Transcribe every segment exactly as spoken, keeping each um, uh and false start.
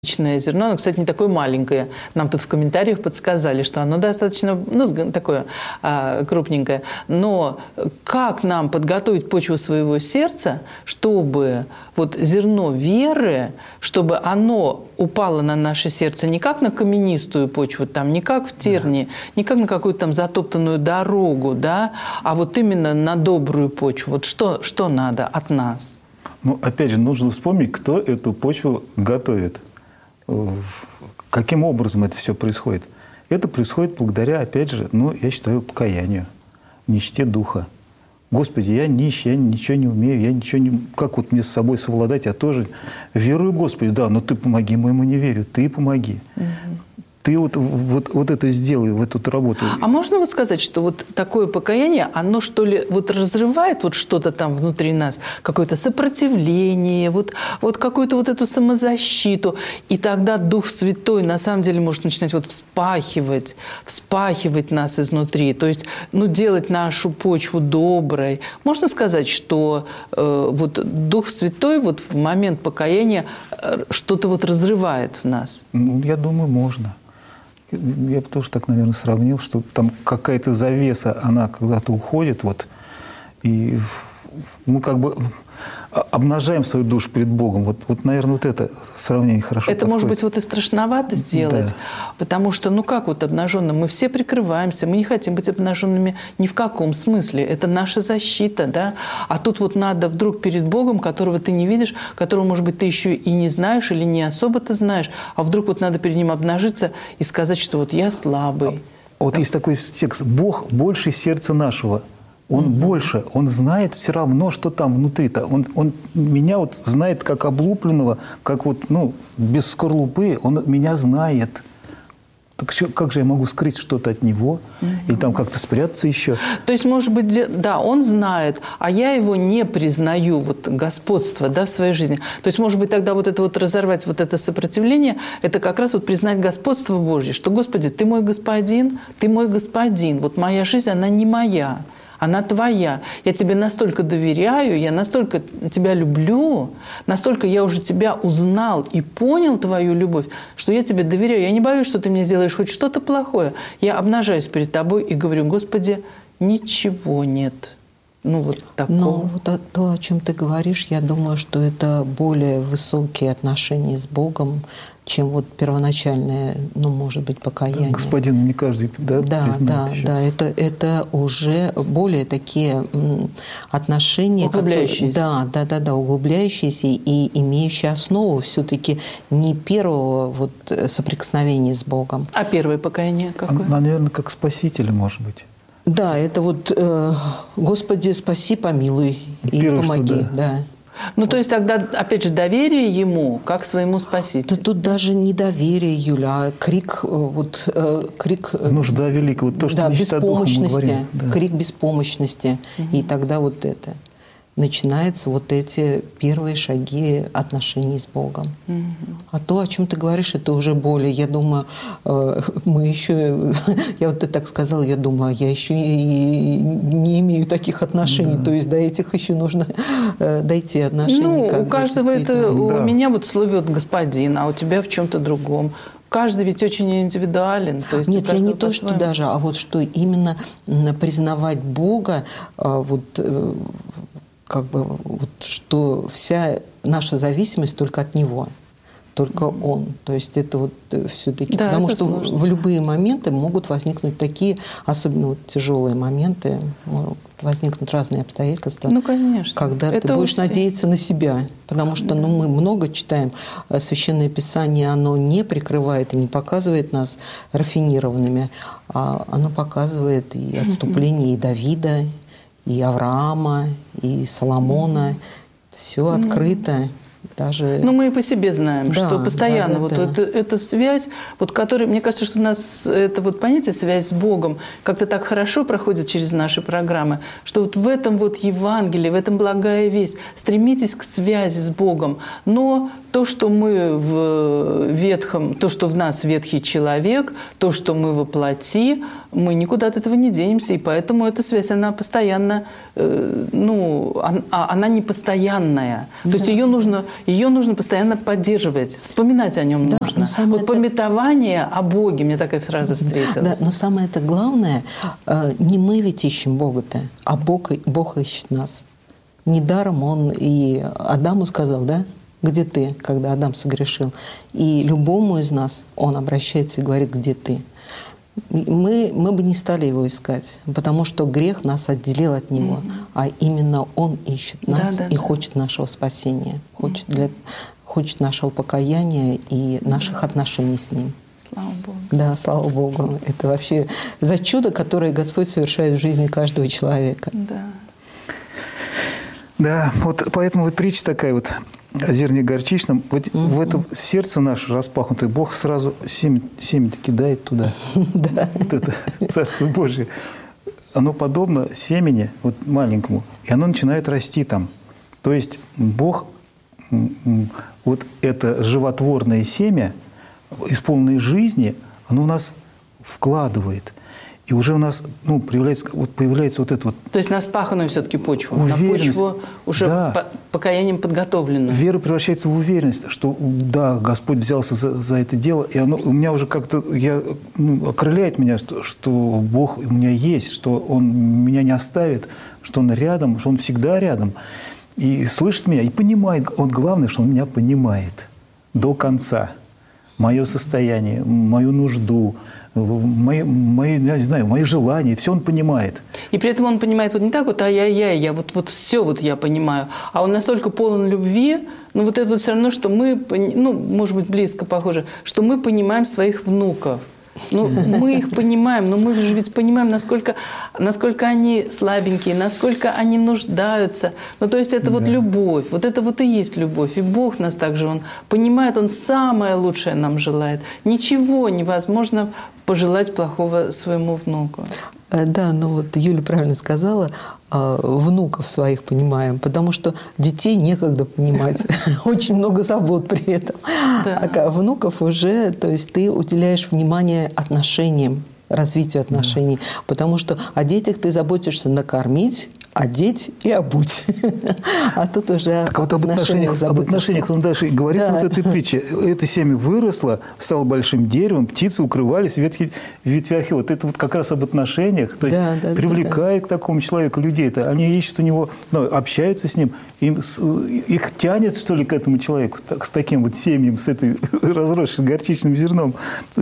Личное зерно, оно, кстати, не такое маленькое. Нам тут в комментариях подсказали, что оно достаточно, ну, такое а, крупненькое. Но как нам подготовить почву своего сердца, чтобы вот зерно веры, чтобы оно упало на наше сердце не как на каменистую почву, там, не как в тернии, да. не как на какую-то там затоптанную дорогу, да, а вот именно на добрую почву. Вот что, что надо от нас? Ну, опять же, нужно вспомнить, кто эту почву готовит. Каким образом это все происходит? Это происходит благодаря, опять же, ну, я считаю, покаянию, нищете духа. Господи, я нищ, я ничего не умею, я ничего не... Как вот мне с собой совладать? Я тоже верую Господи, да, но ты помоги моему неверию, ты помоги. Угу. Ты вот, вот, вот это сделай, в эту работу. А можно вот сказать, что вот такое покаяние, оно что ли вот разрывает вот что-то там внутри нас, какое-то сопротивление, вот, вот какую-то вот эту самозащиту, и тогда Дух Святой на самом деле может начинать вот вспахивать, вспахивать нас изнутри, то есть, ну, делать нашу почву доброй. Можно сказать, что э, вот Дух Святой вот в момент покаяния что-то вот разрывает в нас? Ну, я думаю, можно. Я бы тоже так, наверное, сравнил, что там какая-то завеса, она когда-то уходит, вот, и мы как бы обнажаем свою душу перед Богом. Вот, вот наверное, вот это сравнение хорошо Это, подходит. может быть, вот и страшновато сделать, да. Потому что, ну как вот обнаженным? Мы все прикрываемся, мы не хотим быть обнаженными ни в каком смысле. Это наша защита, да? А тут вот надо вдруг перед Богом, которого ты не видишь, которого, может быть, ты еще и не знаешь или не особо ты знаешь, а вдруг вот надо перед Ним обнажиться и сказать, что вот я слабый. А вот есть такой текст: «Бог больше сердца нашего». Он mm-hmm. больше, он знает все равно, что там внутри-то. Он, он меня вот знает как облупленного, как вот, ну, без скорлупы, он меня знает. Так что, как же я могу скрыть что-то от него? Mm-hmm. Или там как-то спрятаться еще? То есть, может быть, да, он знает, а я его не признаю, вот, господство, да, в своей жизни. То есть, может быть, тогда вот это вот разорвать вот это сопротивление, это как раз вот признать господство Божье, что, Господи, Ты мой господин, Ты мой господин, вот моя жизнь, она не моя. Она твоя. Я тебе настолько доверяю, я настолько тебя люблю, настолько я уже тебя узнал и понял твою любовь, что я тебе доверяю. Я не боюсь, что ты мне сделаешь хоть что-то плохое. Я обнажаюсь перед тобой и говорю: Господи, ничего нет. Ну, вот такого. Но вот то, о чем ты говоришь, я думаю, что это более высокие отношения с Богом, чем вот первоначальное, ну, может быть, покаяние. Господин не каждый, да, да, признает да, еще. Да, это, это уже более такие отношения, углубляющиеся. Которые, да, да, да, да, углубляющиеся и имеющие основу все-таки не первого вот соприкосновения с Богом. А первое покаяние какое? А, наверное, как спаситель, может быть. Да, это вот э, «Господи, спаси, помилуй и Первое, помоги». что, да. Да. Ну, то есть тогда, опять же, доверие Ему, как своему Спасителю. Да тут даже не доверие, Юля, а крик, вот, крик... Нужда великая, вот то, что да, нищета духа, мы говорим. Да. Крик беспомощности. Угу. И тогда вот это. Начинаются вот эти первые шаги отношений с Богом. Угу. А то, о чем ты говоришь, это уже более, я думаю, мы еще, я вот ты так сказала, я думаю, я еще не, не имею таких отношений, да. То есть до этих еще нужно дойти отношений. Ну, у каждого это, да. У меня вот словет господин, а у тебя в чем-то другом. Каждый ведь очень индивидуален. То есть Нет, я не то, что даже, а вот что именно признавать Бога, вот как бы вот, что вся наша зависимость только от Него, только mm-hmm. Он. То есть это вот все-таки, да, потому что сложно. В любые моменты могут возникнуть такие, особенно вот тяжелые моменты, могут возникнуть разные обстоятельства. Ну, конечно. Когда это ты будешь надеяться на себя, потому что, ну, мы много читаем, Священное Писание, оно не прикрывает и не показывает нас рафинированными, а оно показывает и отступление mm-hmm. и Давида, и Авраама, и Соломона. Все открыто. Даже... Ну, мы и по себе знаем, да, что постоянно да, да, вот да. Это, эта связь, вот которая, мне кажется, что у нас это вот понятие связь с Богом как-то так хорошо проходит через наши программы, что вот в этом вот Евангелии, в этом благая весть, стремитесь к связи с Богом, но то, что мы в ветхом, то, что в нас ветхий человек, то, что мы во плоти, мы никуда от этого не денемся, и поэтому эта связь, она постоянно, э, ну, она, она не постоянная. Да. То есть ее нужно, ее нужно постоянно поддерживать, вспоминать о нем да, нужно. Вот это... пометование о Боге, мне такая фраза встретилась. Да, но самое это главное, э, не мы ведь ищем Бога-то, а Бог, Бог ищет нас. Недаром он и Адаму сказал, да? Где ты, когда Адам согрешил? И любому из нас он обращается и говорит, где ты? Мы, мы бы не стали его искать, потому что грех нас отделил от него, mm-hmm. а именно он ищет нас да, да, и да. хочет нашего спасения, хочет, для, хочет нашего покаяния и наших отношений с ним. Слава Богу. Да, слава Богу. Это вообще за чудо, которое Господь совершает в жизни каждого человека. Да. Да, вот поэтому вот притча такая вот о зерне горчичном. Вот mm-hmm. в это сердце наше распахнутое Бог сразу семя, семя кидает туда. Да. Вот это Царство Божие. Оно подобно семени вот маленькому, и оно начинает расти там. То есть Бог вот это животворное семя, исполненное жизни, оно у нас вкладывает. И уже у нас ну, появляется, вот появляется вот это вот... То есть на спаханную все-таки почву, на почву уже да. по, покаянием подготовленную. Вера превращается в уверенность, что да, Господь взялся за, за это дело, и оно у меня уже как-то я, ну, окрыляет меня, что, что Бог у меня есть, что Он меня не оставит, что Он рядом, что Он всегда рядом. И слышит меня, и понимает. Вот главное, что Он меня понимает до конца. Мое состояние, мою нужду, мои, мои, я не знаю, мои желания, все он понимает. И при этом он понимает вот не так вот, ай-яй-яй, я вот, вот все вот я понимаю, а он настолько полон любви, ну вот это вот все равно, что мы, ну, может быть, близко похоже, что мы понимаем своих внуков. Ну, мы их понимаем, но мы же ведь понимаем, насколько, насколько они слабенькие, насколько они нуждаются. Ну, то есть это да. вот любовь, вот это вот и есть любовь. И Бог нас также, Он понимает, Он самое лучшее нам желает. Ничего невозможно пожелать плохого своему внуку. Да, ну вот Юля правильно сказала, внуков своих понимаем, потому что детей некогда понимать. Очень много забот при этом. А внуков уже, то есть ты уделяешь внимание отношениям, развитию отношений, потому что о детях ты заботишься накормить, одеть и обуть. А тут уже так вот об отношениях, об отношениях он дальше говорит да. вот этой притче. Это семя выросло, стало большим деревом, птицы укрывались в ветхи, ветвях. И вот это вот как раз об отношениях. То есть да, да, привлекает да, да. к такому человеку людей. Это, они ищут у него, ну, общаются с ним. Им, их тянет, что ли, к этому человеку, так, с таким вот семьем, с этой разросшей горчичным зерном.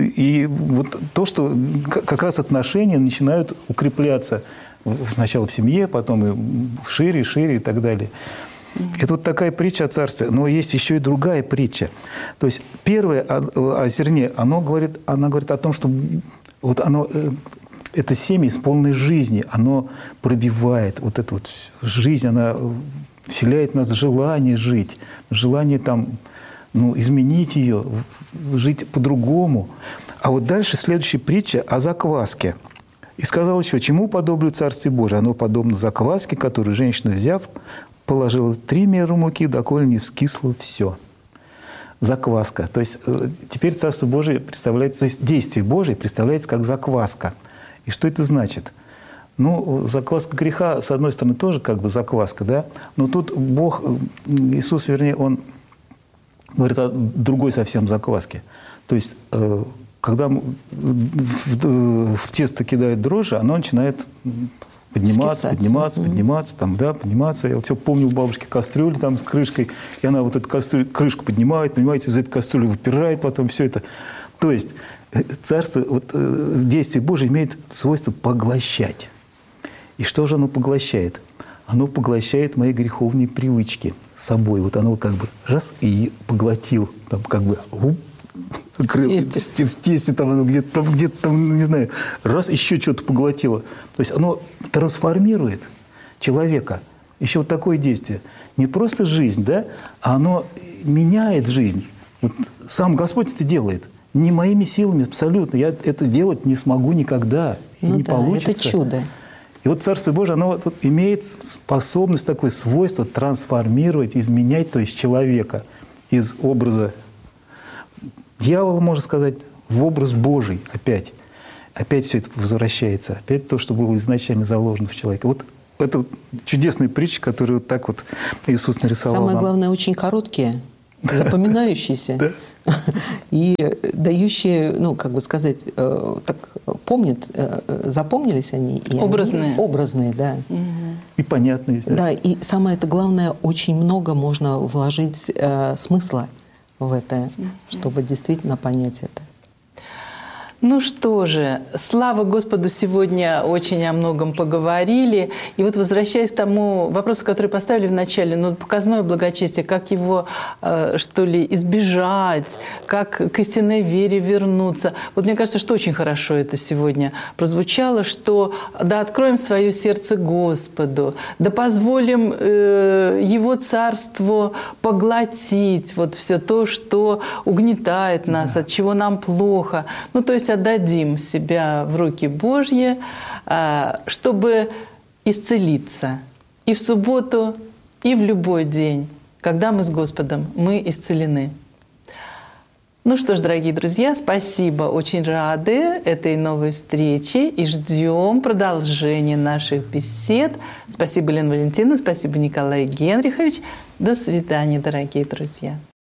И вот то, что как раз отношения начинают укрепляться. Сначала в семье, потом и шире, шире и так далее. Это вот такая притча о царстве. Но есть еще и другая притча. То есть первое о, о зерне, оно говорит, она говорит о том, что вот оно, это семя исполненное жизни, оно пробивает вот эту вот жизнь, она вселяет в нас желание жить, желание там, ну, изменить ее, жить по-другому. А вот дальше следующая притча о закваске. И сказал еще, чему подоблю Царствие Божие? Оно подобно закваске, которую женщина, взяв, положила в три меры муки, доколе не вскисло все. Закваска. То есть теперь Царство Божие представляется, то есть действие Божие представляется как закваска. И что это значит? Ну, закваска греха, с одной стороны, тоже как бы закваска, да? Но тут Бог, Иисус, вернее, Он говорит о другой совсем закваске. То есть когда в, в, в тесто кидают дрожжи, оно начинает подниматься, Скисать. подниматься, mm-hmm. подниматься, там, да, подниматься. Я вот все помню у бабушки кастрюлю там с крышкой, и она вот эту кастрюлю, крышку поднимает, понимаете, из этой кастрюли выпирает потом все это. То есть царство, вот, действие Божие имеет свойство поглощать. И что же оно поглощает? Оно поглощает мои греховные привычки собой. Вот оно как бы раз и поглотил, там как бы в тесте. в тесте там оно где-то там, где-то там, не знаю, раз еще что-то поглотило. То есть оно трансформирует человека. Еще вот такое действие. Не просто жизнь, да, а оно меняет жизнь. Вот сам Господь это делает. Не моими силами абсолютно. Я это делать не смогу никогда. И ну не да, получится. Это чудо. И вот Царство Божие, оно вот, вот имеет способность, такое свойство трансформировать, изменять, то есть человека. из образа дьявола, можно сказать, в образ Божий опять. Опять все это возвращается. Опять то, что было изначально заложено в человеке. Вот это чудесная притча, которую вот так вот Иисус нарисовал Самое нам. главное, очень короткие, запоминающиеся и дающие, ну, как бы сказать, так помнят, запомнились они. Образные. Образные, да. И понятные. Да, да, и самое это главное, очень много можно вложить смысла в это, чтобы действительно понять это. Ну что же, слава Господу, сегодня очень о многом поговорили. И вот возвращаясь к тому вопросу, который поставили в начале, ну, показное благочестие, как его, э, что ли, избежать, как к истинной вере вернуться. Вот мне кажется, что очень хорошо это сегодня прозвучало, что да, откроем свое сердце Господу, да позволим э, Его Царству поглотить вот все то, что угнетает нас, да. От чего нам плохо. Ну, то есть отдадим себя в руки Божьи, чтобы исцелиться и в субботу, и в любой день, когда мы с Господом, мы исцелены. Ну что ж, дорогие друзья, спасибо, очень рады этой новой встрече и ждем продолжения наших бесед. Спасибо, Елена Валентиновна, спасибо, Николай Генрихович. До свидания, дорогие друзья.